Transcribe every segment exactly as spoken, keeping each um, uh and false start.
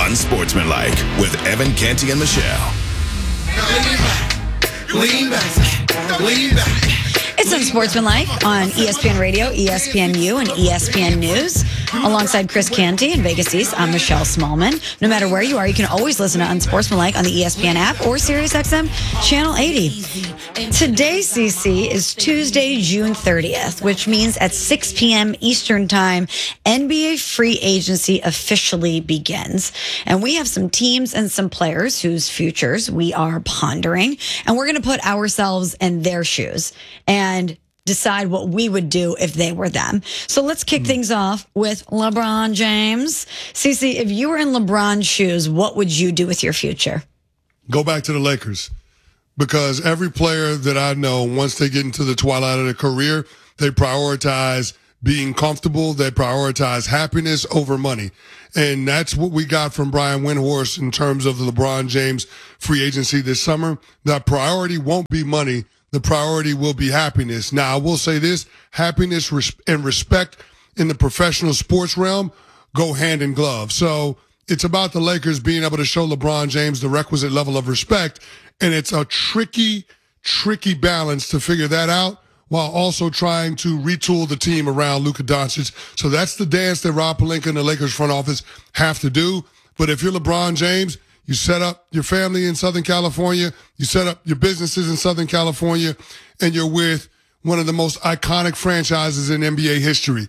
Unsportsmanlike with Evan Canty and Michelle. Lean back, lean back, lean back. It's Unsportsmanlike on E S P N Radio, E S P N U, and E S P N News. Alongside Chris Canty in Vegas East, I'm Michelle Smallman. No matter where you are, you can always listen to Unsportsmanlike on the E S P N app or SiriusXM Channel eighty. Today, C C, is Tuesday, June thirtieth, which means at six p.m. Eastern Time, N B A free agency officially begins. And we have some teams and some players whose futures we are pondering. And we're going to put ourselves in their shoes and decide what we would do if they were them. So let's kick mm. things off with LeBron James. Cece, if you were in LeBron's shoes, what would you do with your future? Go back to the Lakers. Because every player that I know, once they get into the twilight of their career, they prioritize being comfortable. They prioritize happiness over money. And that's what we got from Brian Windhorst in terms of the LeBron James free agency this summer. That priority won't be money. The priority will be happiness. Now, I will say this, happiness and respect in the professional sports realm go hand in glove. So it's about the Lakers being able to show LeBron James the requisite level of respect. And it's a tricky, tricky balance to figure that out while also trying to retool the team around Luka Doncic. So that's the dance that Rob Pelinka and the Lakers front office have to do. But if you're LeBron James, you set up your family in Southern California, you set up your businesses in Southern California, and you're with one of the most iconic franchises in N B A history.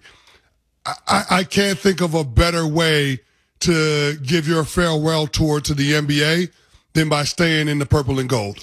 I, I can't think of a better way to give your farewell tour to the N B A than by staying in the purple and gold.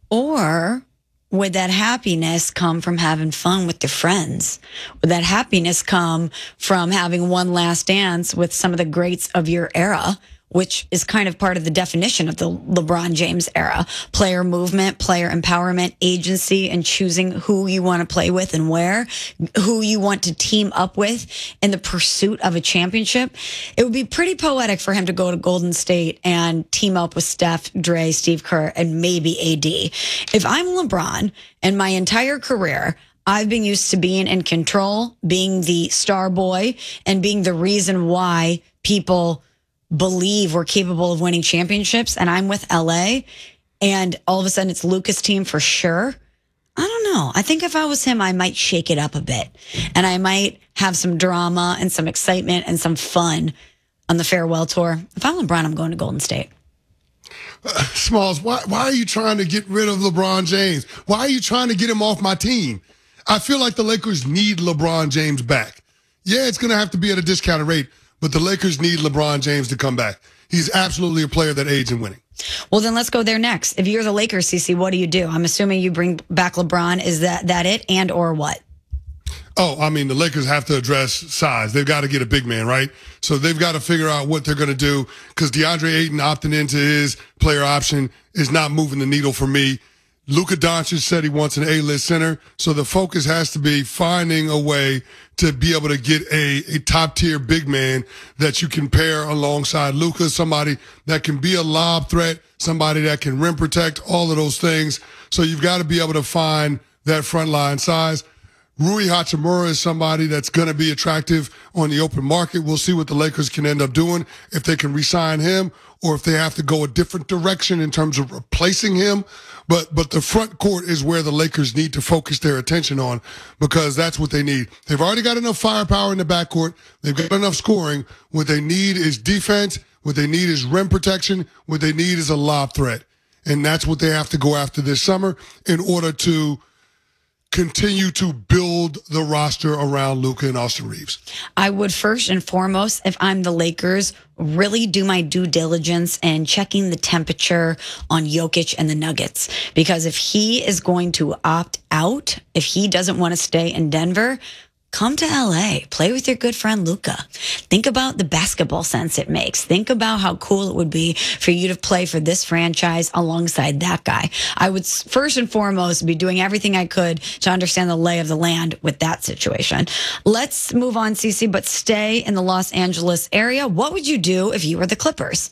Or would that happiness come from having fun with your friends? Would that happiness come from having one last dance with some of the greats of your era, which is kind of part of the definition of the LeBron James era? Player movement, player empowerment, agency, and choosing who you want to play with and where, who you want to team up with in the pursuit of a championship. It would be pretty poetic for him to go to Golden State and team up with Steph, Dre, Steve Kerr, and maybe A D. If I'm LeBron and my entire career, I've been used to being in control, being the star boy, and being the reason why people believe we're capable of winning championships, and I'm with L A, and all of a sudden it's Luka's team for sure. I don't know. I think if I was him, I might shake it up a bit, and I might have some drama and some excitement and some fun on the farewell tour. If I'm LeBron, I'm going to Golden State. Uh, Smalls, why, why are you trying to get rid of LeBron James? Why are you trying to get him off my team? I feel like the Lakers need LeBron James back. Yeah, it's going to have to be at a discounted rate, but the Lakers need LeBron James to come back. He's absolutely a player that aids in winning. Well, then let's go there next. If you're the Lakers, Cece, what do you do? I'm assuming you bring back LeBron. Is that that it, and or what? Oh, I mean, the Lakers have to address size. They've got to get a big man, right? So they've got to figure out what they're going to do, because DeAndre Ayton opting into his player option is not moving the needle for me. Luka Doncic said he wants an A-list center, so the focus has to be finding a way to be able to get a, a top-tier big man that you can pair alongside Luka, somebody that can be a lob threat, somebody that can rim protect, all of those things. So you've got to be able to find that front line size. Rui Hachimura is somebody that's going to be attractive on the open market. We'll see what the Lakers can end up doing, if they can re-sign him or if they have to go a different direction in terms of replacing him. But but the front court is where the Lakers need to focus their attention on, because that's what they need. They've already got enough firepower in the backcourt. They've got enough scoring. What they need is defense. What they need is rim protection. What they need is a lob threat. And that's what they have to go after this summer in order to continue to build the roster around Luka and Austin Reeves. I would first and foremost, if I'm the Lakers, really do my due diligence and checking the temperature on Jokic and the Nuggets. Because if he is going to opt out, if he doesn't want to stay in Denver, come to L A, play with your good friend Luka. Think about the basketball sense it makes. Think about how cool it would be for you to play for this franchise alongside that guy. I would first and foremost be doing everything I could to understand the lay of the land with that situation. Let's move on, Cece, but stay in the Los Angeles area. What would you do if you were the Clippers?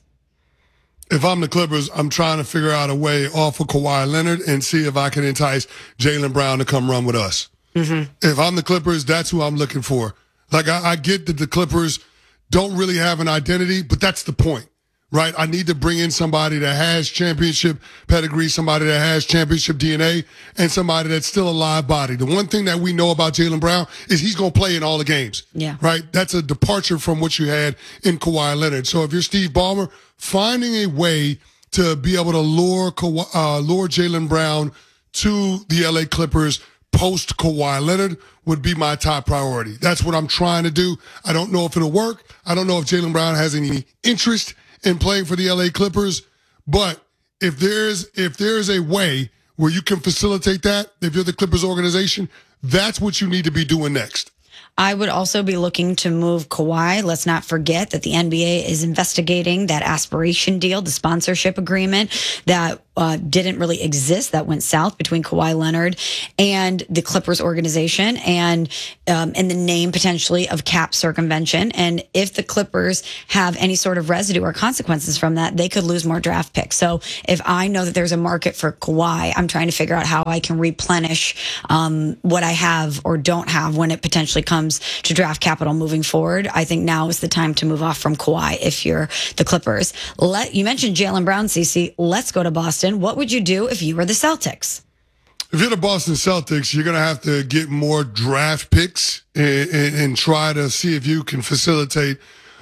If I'm the Clippers, I'm trying to figure out a way off of Kawhi Leonard and see if I can entice Jaylen Brown to come run with us. Mm-hmm. If I'm the Clippers, that's who I'm looking for. Like, I, I get that the Clippers don't really have an identity, but that's the point, right? I need to bring in somebody that has championship pedigree, somebody that has championship D N A, and somebody that's still a live body. The one thing that we know about Jaylen Brown is he's going to play in all the games. Yeah. Right? That's a departure from what you had in Kawhi Leonard. So if you're Steve Ballmer, finding a way to be able to lure Kawhi, uh, lure Jaylen Brown to the L A Clippers post Kawhi Leonard would be my top priority. That's what I'm trying to do. I don't know if it'll work. I don't know if Jaylen Brown has any interest in playing for the L A Clippers, but if there's if there's a way where you can facilitate that, if you're the Clippers organization, that's what you need to be doing next. I would also be looking to move Kawhi. Let's not forget that the N B A is investigating that aspiration deal, the sponsorship agreement that uh, didn't really exist, that went south between Kawhi Leonard and the Clippers organization, and um, in the name potentially of cap circumvention. And if the Clippers have any sort of residue or consequences from that, they could lose more draft picks. So if I know that there's a market for Kawhi, I'm trying to figure out how I can replenish um, what I have or don't have when it potentially comes to draft capital moving forward. I think now is the time to move off from Kawhi if you're the Clippers. Let, you mentioned Jaylen Brown, Cece. Let's go to Boston. What would you do if you were the Celtics? If you're the Boston Celtics, you're going to have to get more draft picks and, and, and try to see if you can facilitate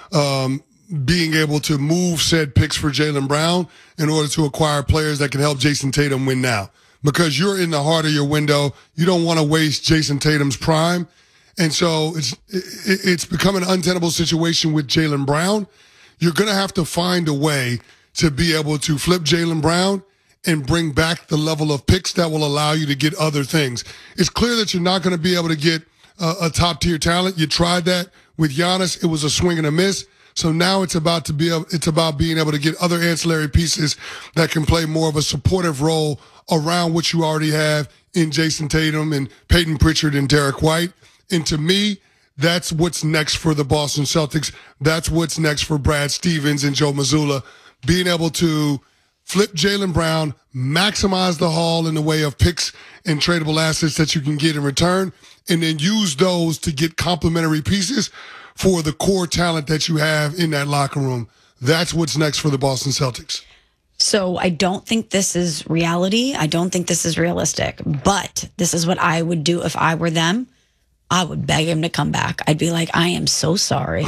um, being able to move said picks for Jaylen Brown in order to acquire players that can help Jason Tatum win now. Because you're in the heart of your window. You don't want to waste Jason Tatum's prime. And so it's it's become an untenable situation with Jaylen Brown. You're going to have to find a way to be able to flip Jaylen Brown and bring back the level of picks that will allow you to get other things. It's clear that you're not going to be able to get a, a top-tier talent. You tried that with Giannis. It was a swing and a miss. So now it's about to be able, it's about being able to get other ancillary pieces that can play more of a supportive role around what you already have in Jason Tatum and Peyton Pritchard and Derek White. And to me, that's what's next for the Boston Celtics. That's what's next for Brad Stevens and Joe Mazzulla, being able to flip Jaylen Brown, maximize the haul in the way of picks and tradable assets that you can get in return, and then use those to get complementary pieces for the core talent that you have in that locker room. That's what's next for the Boston Celtics. So I don't think this is reality. I don't think this is realistic, but this is what I would do if I were them. I would beg him to come back. I'd be like, I am so sorry.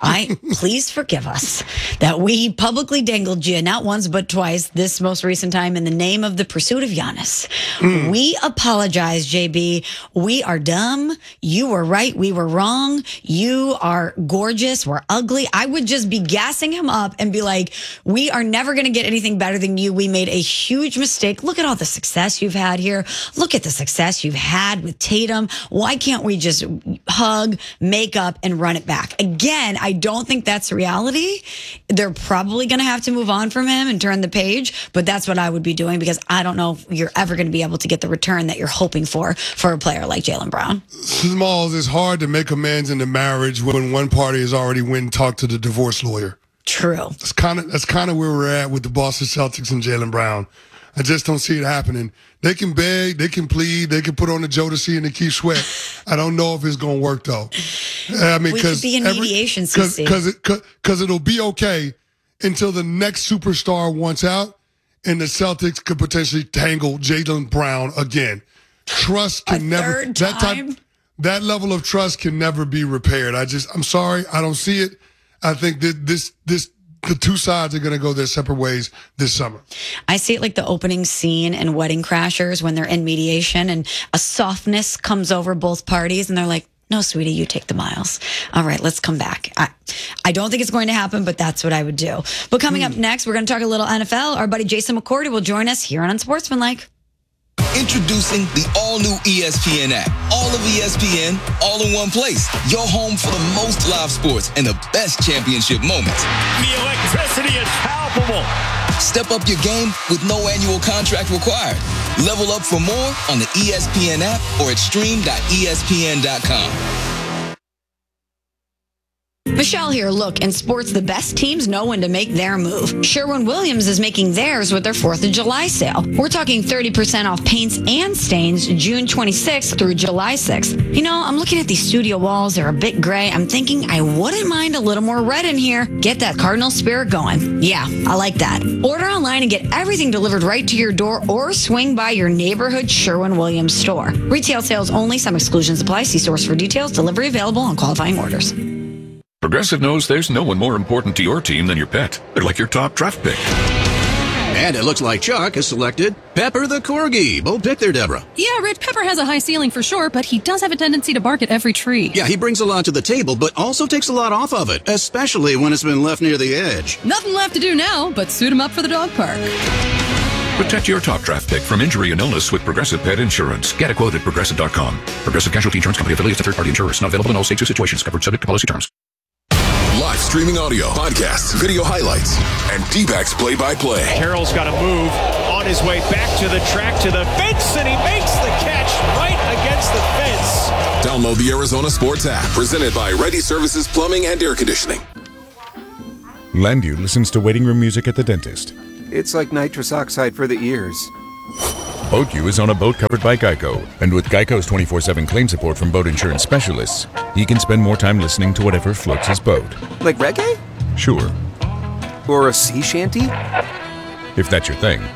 I please forgive us that we publicly dangled you not once but twice this most recent time in the name of the pursuit of Giannis. Mm. We apologize, J B. We are dumb. You were right. We were wrong. You are gorgeous. We're ugly. I would just be gassing him up and be like, we are never going to get anything better than you. We made a huge mistake. Look at all the success you've had here. Look at the success you've had with Tatum. Why can't we just Just hug, make up, and run it back? Again, I don't think that's reality. They're probably going to have to move on from him and turn the page, but that's what I would be doing because I don't know if you're ever going to be able to get the return that you're hoping for for a player like Jaylen Brown. Smalls, it's hard to make amends in the marriage when one party has already went and talked to the divorce lawyer. True. That's kind of that's kind of where we're at with the Boston Celtics and Jaylen Brown. I just don't see it happening. They can beg, they can plead, they can put on the Jodeci and the Keith Sweat. I don't know if it's going to work, though. I mean, we could be in mediation, Cause, C C. Because it, cause it'll be okay until the next superstar wants out, and the Celtics could potentially tangle Jaylen Brown again. Trust can A never third that time? type that level of trust can never be repaired. I just I'm sorry, I don't see it. I think that this this. The two sides are going to go their separate ways this summer. I see it like the opening scene in Wedding Crashers when they're in mediation and a softness comes over both parties and they're like, no, sweetie, you take the miles. All right, let's come back. I, I don't think it's going to happen, but that's what I would do. But coming mm. up next, we're going to talk a little N F L. Our buddy Jason McCourty will join us here on Unsportsmanlike. Introducing the all-new E S P N app. All of E S P N, all in one place. Your home for the most live sports and the best championship moments. The electricity is palpable. Step up your game with no annual contract required. Level up for more on the E S P N app or at stream dot E S P N dot com. Michelle here. Look, in sports, the best teams know when to make their move. Sherwin-Williams is making theirs with their fourth of July sale. We're talking thirty percent off paints and stains June twenty-sixth through July sixth. You know, I'm looking at these studio walls. They're a bit gray. I'm thinking I wouldn't mind a little more red in here. Get that Cardinal spirit going. Yeah, I like that. Order online and get everything delivered right to your door or swing by your neighborhood Sherwin-Williams store. Retail sales only. Some exclusions apply. See stores for details. Delivery available on qualifying orders. Progressive knows there's no one more important to your team than your pet. They're like your top draft pick. And it looks like Chuck has selected Pepper the Corgi. Bold pick there, Deborah. Yeah, Rich, Pepper has a high ceiling for sure, but he does have a tendency to bark at every tree. Yeah, he brings a lot to the table, but also takes a lot off of it, especially when it's been left near the edge. Nothing left to do now but suit him up for the dog park. Protect your top draft pick from injury and illness with Progressive Pet Insurance. Get a quote at Progressive dot com. Progressive Casualty Insurance Company affiliates to third-party insurers. Not available in all states or situations. Covered subject to policy terms. Live streaming audio, podcasts, video highlights, and D-backs play-by-play. Carroll's got to move on his way back to the track, to the fence, and he makes the catch right against the fence. Download the Arizona Sports app, presented by Ready Services Plumbing and Air Conditioning. Landview listens to waiting room music at the dentist. It's like nitrous oxide for the ears. BoatU is on a boat covered by Geico, and with Geico's twenty-four seven claim support from boat insurance specialists, he can spend more time listening to whatever floats his boat. Like reggae? Sure. Or a sea shanty? If that's your thing.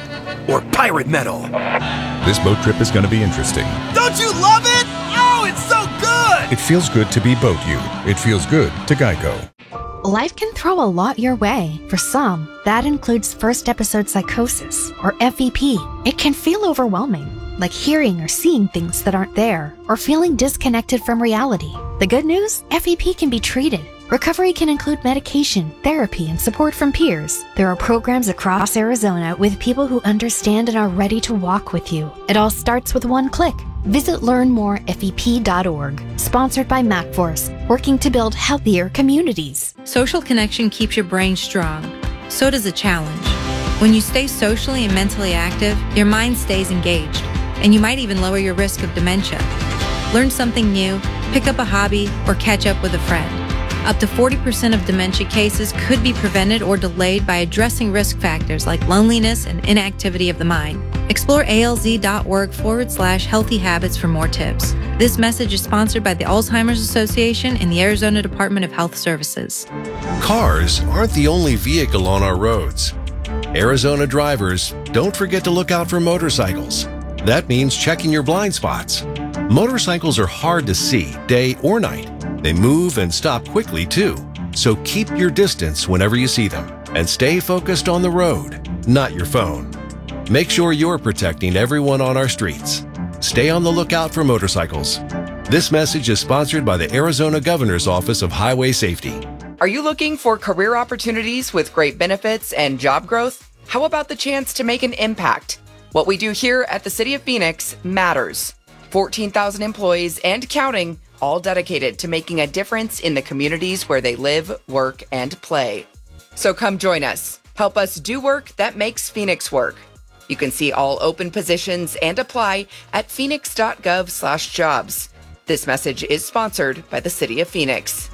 Or pirate metal. This boat trip is going to be interesting. Don't you love it? Oh, it's so good! It feels good to be BoatU. It feels good to Geico. Life can throw a lot your way. For some, that includes first episode psychosis, or F E P. It can feel overwhelming, like hearing or seeing things that aren't there, or feeling disconnected from reality. The good news? F E P can be treated. Recovery can include medication, therapy, and support from peers. There are programs across Arizona with people who understand and are ready to walk with you. It all starts with one click. Visit learn more F E P dot org. Sponsored by MacForce, working to build healthier communities. Social connection keeps your brain strong. So does a challenge. When you stay socially and mentally active, your mind stays engaged, and you might even lower your risk of dementia. Learn something new, pick up a hobby, or catch up with a friend. Up to forty percent of dementia cases could be prevented or delayed by addressing risk factors like loneliness and inactivity of the mind. Explore alz.org forward slash healthy habits for more tips. This message is sponsored by the Alzheimer's Association and the Arizona Department of Health Services. Cars aren't the only vehicle on our roads. Arizona drivers, don't forget to look out for motorcycles. That means checking your blind spots. Motorcycles are hard to see, day or night. They move and stop quickly, too. So keep your distance whenever you see them. And stay focused on the road, not your phone. Make sure you're protecting everyone on our streets. Stay on the lookout for motorcycles. This message is sponsored by the Arizona Governor's Office of Highway Safety. Are you looking for career opportunities with great benefits and job growth? How about the chance to make an impact? What we do here at the City of Phoenix matters. fourteen thousand employees and counting, all dedicated to making a difference in the communities where they live, work, and play. So come join us. Help us do work that makes Phoenix work. You can see all open positions and apply at phoenix.gov slash jobs. This message is sponsored by the City of Phoenix.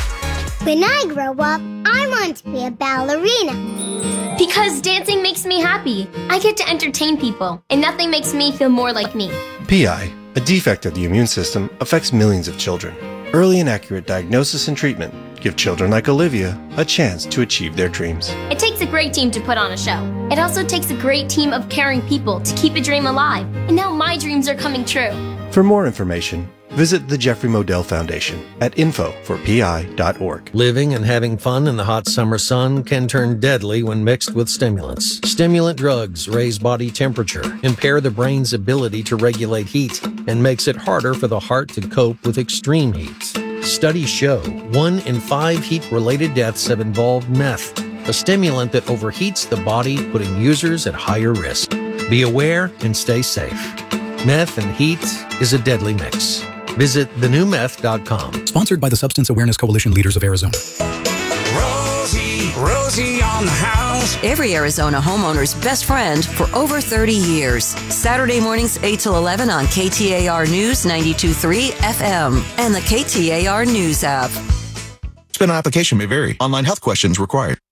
When I grow up, I want to be a ballerina. Because dancing makes me happy. I get to entertain people, and nothing makes me feel more like me. P I, a defect of the immune system, affects millions of children. Early and accurate diagnosis and treatment give children like Olivia a chance to achieve their dreams. It takes a great team to put on a show. It also takes a great team of caring people to keep a dream alive. And now my dreams are coming true. For more information, visit the Jeffrey Modell Foundation at info for P I dot org. Living and having fun in the hot summer sun can turn deadly when mixed with stimulants. Stimulant drugs raise body temperature, impair the brain's ability to regulate heat, and makes it harder for the heart to cope with extreme heat. Studies show one in five heat-related deaths have involved meth, a stimulant that overheats the body, putting users at higher risk. Be aware and stay safe. Meth and heat is a deadly mix. Visit the new meth dot com. Sponsored by the Substance Awareness Coalition Leaders of Arizona. Rosie, Rosie on the house. Every Arizona homeowner's best friend for over thirty years. Saturday mornings eight till eleven on K T A R News ninety-two point three F M and the K T A R News app. Participant application may vary. Online health questions required.